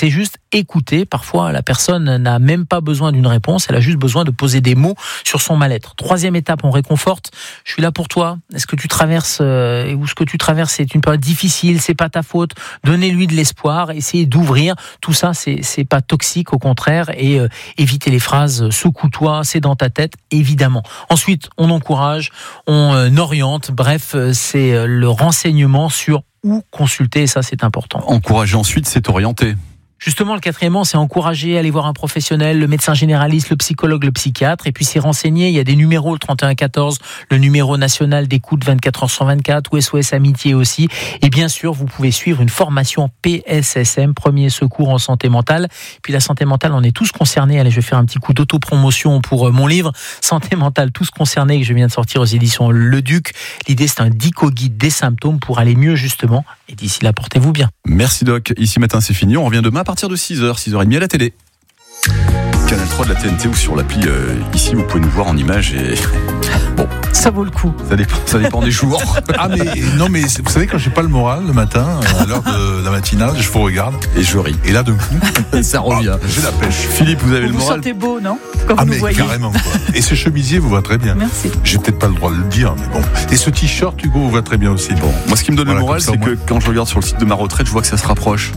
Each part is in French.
c'est juste écouter. Parfois, la personne n'a même pas besoin d'une réponse, elle a juste besoin de poser des mots sur son mal-être. 3e étape, on réconforte. Je suis là pour toi. Est-ce que tu traverses ou ce que tu traverses, c'est une période difficile, c'est pas ta faute. Donnez-lui de l'espoir, essayez d'ouvrir. Tout ça, c'est pas toxique, au contraire. Et évitez les phrases secoue-toi, c'est dans ta tête, évidemment. Ensuite, on encourage, on oriente. Bref, c'est le renseignement sur où consulter, et ça, c'est important. Encourager ensuite, c'est orienter. Justement, le 4e, c'est encourager, aller voir un professionnel, le médecin généraliste, le psychologue, le psychiatre, et puis c'est renseigner. Il y a des numéros, le 3114, le numéro national d'écoute 24h124, ou SOS Amitié aussi. Et bien sûr, vous pouvez suivre une formation PSSM, premier secours en santé mentale. Puis la santé mentale, on est tous concernés. Allez, je vais faire un petit coup d'autopromotion pour mon livre, Santé mentale, tous concernés, que je viens de sortir aux éditions Le Duc. L'idée, c'est un dico-guide des symptômes pour aller mieux, justement. Et d'ici là, portez-vous bien. Merci Doc. Ici Matin, c'est fini. On revient demain à partir de 6h, 6h30 à la télé. Canal 3 de la TNT ou sur l'appli ici, vous pouvez nous voir en images et bon, ça vaut le coup. Ça dépend des jours. Ah mais non mais vous savez, quand j'ai pas le moral le matin à l'heure de la matinale, je vous regarde et je ris. Et là d'un coup, ça revient. J'ai la pêche. Philippe, vous avez le moral. Vous sentez beau, non? Quand ah vous mais nous voyez. Carrément quoi. Et ce chemisier vous va très bien. Merci. J'ai peut-être pas le droit de le dire, mais bon. Et ce t-shirt Hugo vous va très bien aussi. Bon, moi ce qui me donne voilà, le moral, c'est que quand je regarde sur le site de ma retraite, je vois que ça se rapproche.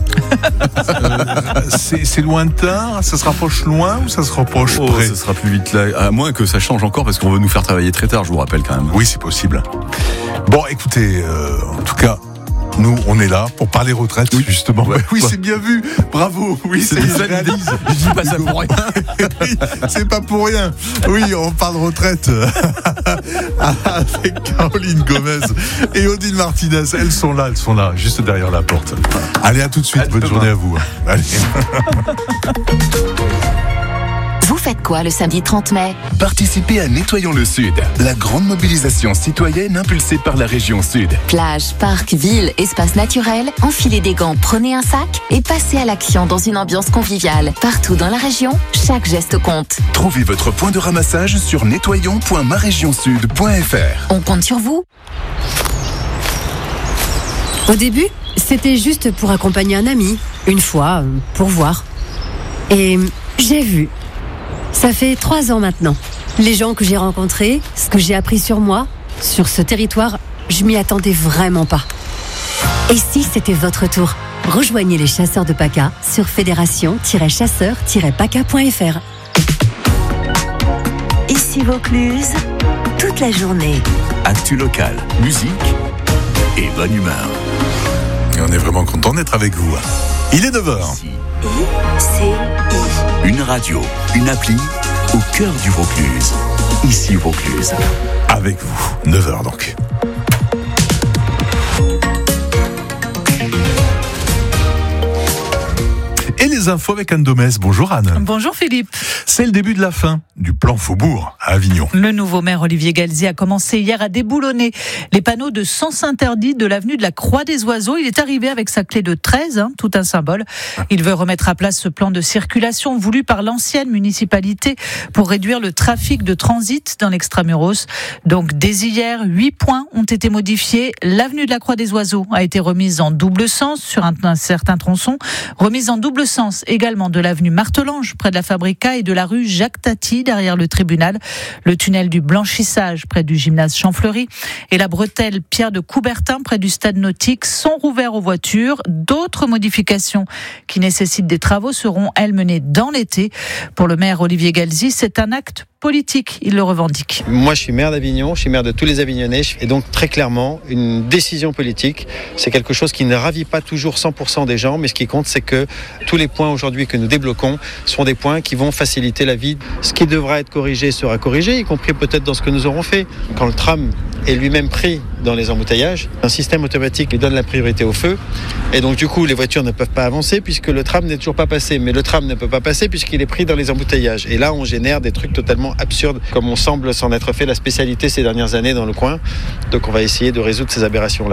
C'est lointain, ça se rapproche loin ou ça se rapproche près? Ça sera plus vite là, à moins que ça change encore parce qu'on veut nous faire travailler très tard, je vous rappelle quand même. Oui, c'est possible. Bon, écoutez, en tout cas, nous, on est là pour parler retraite, justement. Ouais. Oui, c'est bien vu. Bravo. Oui, c'est ça qu'ils disent. Je dis pas ça pour rien. Oui, c'est pas pour rien. Oui, on parle retraite avec Caroline Gomez et Odile Martinez. Elles sont là, juste derrière la porte. Allez, à tout de suite. Bonne journée à vous. Allez. Vous faites quoi le samedi 30 mai ? Participez à Nettoyons le Sud, la grande mobilisation citoyenne impulsée par la région Sud. Plage, parc, ville, espace naturel, enfilez des gants, prenez un sac et passez à l'action dans une ambiance conviviale. Partout dans la région, chaque geste compte. Trouvez votre point de ramassage sur nettoyons.maregionsud.fr. On compte sur vous. Au début, c'était juste pour accompagner un ami, une fois, pour voir. Et j'ai vu. Ça fait 3 ans maintenant. Les gens que j'ai rencontrés, ce que j'ai appris sur moi, sur ce territoire, je m'y attendais vraiment pas. Et si c'était votre tour ? Rejoignez les chasseurs de PACA sur fédération-chasseurs-paca.fr. Ici Vaucluse, toute la journée. Actu local, musique et bonne humeur. Et on est vraiment content d'être avec vous. Il est 9h. ICI. Une radio, une appli au cœur du Vaucluse. Ici Vaucluse. Avec vous, 9h donc. Et les infos avec Anne Domès. Bonjour Anne. Bonjour Philippe. C'est le début de la fin du plan Faubourg à Avignon. Le nouveau maire Olivier Galzi a commencé hier à déboulonner les panneaux de sens interdit de l'avenue de la Croix des Oiseaux. Il est arrivé avec sa clé de 13, tout un symbole. Il veut remettre à place ce plan de circulation voulu par l'ancienne municipalité pour réduire le trafic de transit dans l'extramuros. Donc dès hier, 8 points ont été modifiés. L'avenue de la Croix des Oiseaux a été remise en double sens sur un certain tronçon, remise en double sens également de l'avenue Martelange près de la Fabrica et de la rue Jacques Tati derrière le tribunal, le tunnel du Blanchissage près du gymnase Champfleury et la bretelle Pierre de Coubertin près du stade nautique sont rouverts aux voitures. D'autres modifications qui nécessitent des travaux seront, elles, menées dans l'été. Pour le maire Olivier Galzi, c'est un acte politique, il le revendique. Moi, je suis maire d'Avignon, je suis maire de tous les Avignonnais, et donc très clairement, une décision politique, c'est quelque chose qui ne ravit pas toujours 100% des gens, mais ce qui compte, c'est que tous les points aujourd'hui que nous débloquons sont des points qui vont faciliter la vie. Ce qui devra être corrigé sera corrigé, y compris peut-être dans ce que nous aurons fait. Quand le tram est lui-même pris dans les embouteillages, un système automatique lui donne la priorité au feu, et donc du coup, les voitures ne peuvent pas avancer puisque le tram n'est toujours pas passé, mais le tram ne peut pas passer puisqu'il est pris dans les embouteillages. Et là, on génère des trucs totalement absurde, comme on semble s'en être fait la spécialité ces dernières années dans le coin. Donc on va essayer de résoudre ces aberrations-là.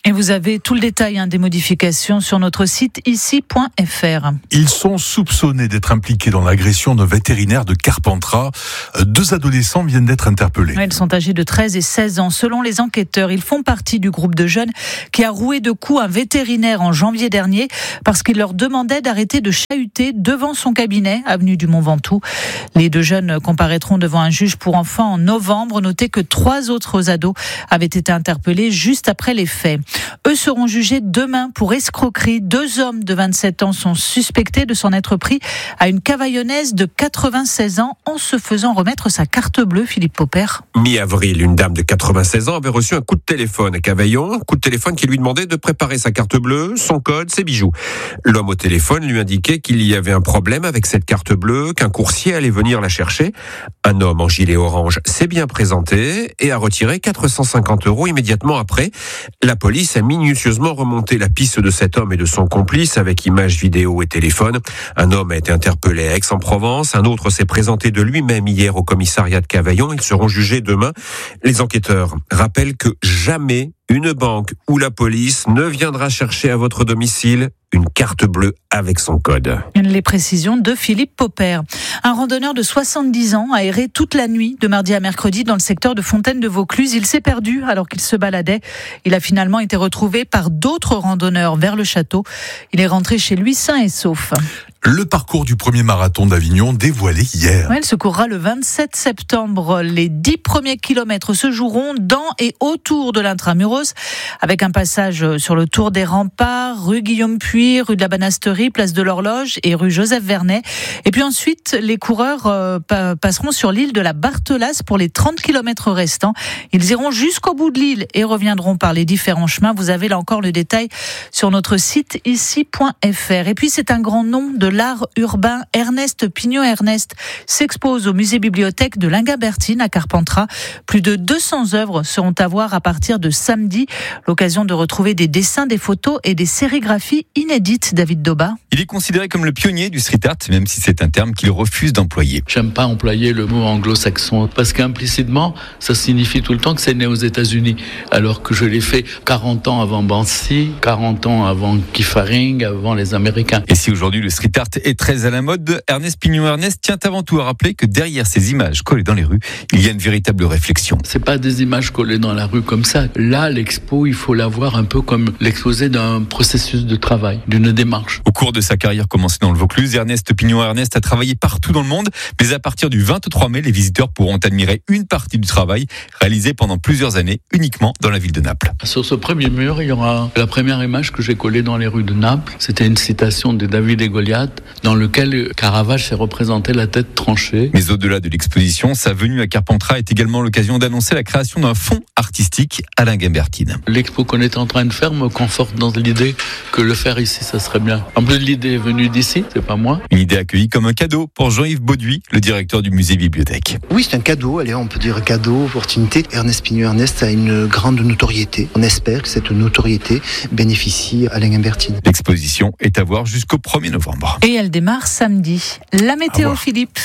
Et vous avez tout le détail des modifications sur notre site ici.fr. Ils sont soupçonnés d'être impliqués dans l'agression d'un vétérinaire de Carpentras. 2 adolescents viennent d'être interpellés. Ils sont âgés de 13 et 16 ans. Selon les enquêteurs, ils font partie du groupe de jeunes qui a roué de coups un vétérinaire en janvier dernier parce qu'il leur demandait d'arrêter de chahuter devant son cabinet, avenue du Mont-Ventoux. Les 2 jeunes comparaîtront devant un juge pour enfants en novembre. Notez que 3 autres ados avaient été interpellés juste après les faits. Eux seront jugés demain pour escroquerie. 2 hommes de 27 ans sont suspectés de s'en être pris à une cavaillonnaise de 96 ans en se faisant remettre sa carte bleue, Philippe Popper. Mi-avril, une dame de 96 ans avait reçu un coup de téléphone à Cavaillon, coup de téléphone qui lui demandait de préparer sa carte bleue, son code, ses bijoux. L'homme au téléphone lui indiquait qu'il y avait un problème avec cette carte bleue, qu'un coursier allait venir la chercher. Un homme en gilet orange s'est bien présenté et a retiré 450 € immédiatement après. La police a minutieusement remonté la piste de cet homme et de son complice avec images, vidéos et téléphone. Un homme a été interpellé à Aix-en-Provence, un autre s'est présenté de lui-même hier au commissariat de Cavaillon. Ils seront jugés demain. Les enquêteurs rappellent que jamais une banque ou la police ne viendra chercher à votre domicile une carte bleue avec son code. Les précisions de Philippe Popper. Un randonneur de 70 ans a erré toute la nuit de mardi à mercredi dans le secteur de Fontaine-de-Vaucluse. Il s'est perdu alors qu'il se baladait. Il a finalement été retrouvé par d'autres randonneurs vers le château. Il est rentré chez lui sain et sauf. Le parcours du premier marathon d'Avignon dévoilé hier. Il se courra le 27 septembre. Les 10 premiers kilomètres se joueront dans et autour de l'Intramuros, avec un passage sur le Tour des Remparts, rue Guillaume-Puy, rue de la Banasterie, place de l'Horloge et rue Joseph Vernet. Et puis ensuite, les coureurs passeront sur l'île de la Barthelasse pour les 30 kilomètres restants. Ils iront jusqu'au bout de l'île et reviendront par les différents chemins. Vous avez là encore le détail sur notre site ici.fr. Et puis c'est un grand nom de l'art urbain. Ernest Pignot-Ernest s'expose au musée-bibliothèque de Lingabertine à Carpentras. Plus de 200 œuvres seront à voir à partir de samedi. L'occasion de retrouver des dessins, des photos et des sérigraphies inédites. David Doba. Il est considéré comme le pionnier du street art, même si c'est un terme qu'il refuse d'employer. J'aime pas employer le mot anglo-saxon parce qu'implicitement, ça signifie tout le temps que c'est né aux États-Unis, alors que je l'ai fait 40 ans avant Banksy, 40 ans avant Keith Haring, avant les Américains. Et si aujourd'hui le street art est très à la mode, Ernest Pignot-Ernest tient avant tout à rappeler que derrière ces images collées dans les rues, il y a une véritable réflexion. C'est pas des images collées dans la rue comme ça. Là, l'expo, il faut la voir un peu comme l'exposé d'un processus de travail, d'une démarche. Au cours de sa carrière commencée dans le Vaucluse, Ernest Pignot-Ernest a travaillé partout dans le monde, mais à partir du 23 mai, les visiteurs pourront admirer une partie du travail réalisé pendant plusieurs années uniquement dans la ville de Naples. Sur ce premier mur, il y aura la première image que j'ai collée dans les rues de Naples. C'était une citation de David et Goliath, dans lequel Caravage s'est représenté la tête tranchée. Mais au-delà de l'exposition, sa venue à Carpentras est également l'occasion d'annoncer la création d'un fonds artistique à Lingabertine. L'expo qu'on est en train de faire me conforte dans l'idée que le faire ici, ça serait bien. En plus, l'idée est venue d'ici, c'est pas moi. Une idée accueillie comme un cadeau pour Jean-Yves Bauduit, le directeur du musée-bibliothèque. Oui, c'est un cadeau, allez, on peut dire cadeau, opportunité. Ernest Pignot-Ernest a une grande notoriété. On espère que cette notoriété bénéficie à Lingabertine. L'exposition est à voir jusqu'au 1er novembre. Et elle démarre samedi. La météo, Philippe.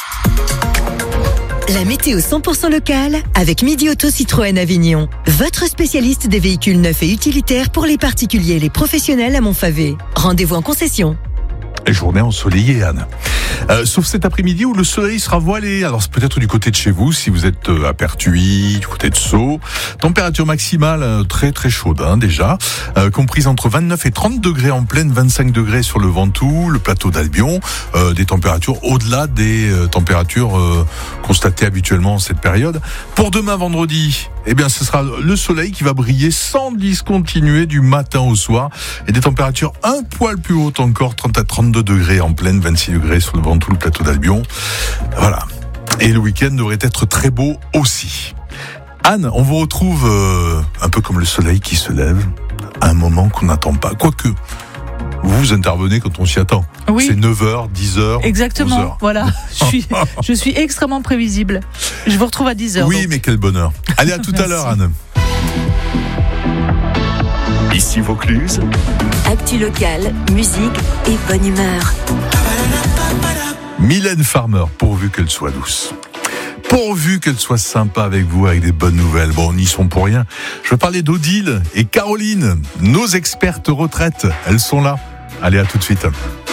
La météo 100% locale avec Midi Auto Citroën Avignon. Votre spécialiste des véhicules neufs et utilitaires pour les particuliers et les professionnels à Montfavet. Rendez-vous en concession. Journée ensoleillée, Anne. Sauf cet après-midi où le soleil sera voilé. Alors c'est peut-être du côté de chez vous, si vous êtes à Pertuis, du côté de Sceaux. Température maximale très très chaude déjà, comprise entre 29 et 30 degrés en plaine, 25 degrés sur le Ventoux, le plateau d'Albion. Des températures au-delà des températures constatées habituellement en cette période. Pour demain vendredi, ce sera le soleil qui va briller sans discontinuer du matin au soir. Et des températures un poil plus hautes encore, 30 à 32 degrés en plaine, 26 degrés sur le Ventoux, le plateau d'Albion. Voilà. Et le week-end devrait être très beau aussi. Anne, on vous retrouve un peu comme le soleil qui se lève, à un moment qu'on n'attend pas. Quoique, vous intervenez quand on s'y attend. Oui. C'est 9h, 10h. Exactement, 11h. voilà. Je suis extrêmement prévisible. Je vous retrouve à 10h. Oui, donc. mais quel bonheur. Allez, à tout à l'heure, Anne. Ici Vaucluse. Actu locale, musique et bonne humeur. Mylène Farmer, pourvu qu'elle soit douce. Pourvu qu'elle soit sympa avec vous, avec des bonnes nouvelles. Bon, n'y sont pour rien. Je veux parler d'Odile et Caroline, nos expertes retraites. Elles sont là. Allez, à tout de suite.